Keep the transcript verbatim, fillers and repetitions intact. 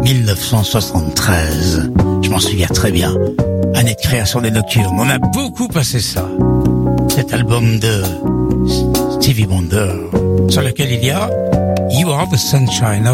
dix-neuf cent soixante-treize. Je m'en souviens très bien. Année de création des Nocturnes. On a beaucoup passé ça. Cet album de Stevie Wonder, sur lequel il y a You Are the Sunshine of